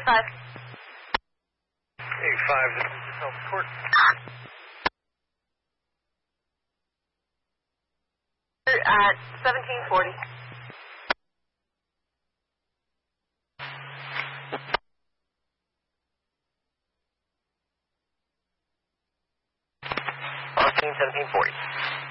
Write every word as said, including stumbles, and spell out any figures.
five. eight five, this is yourself court. At seventeen forty. seventeen forty.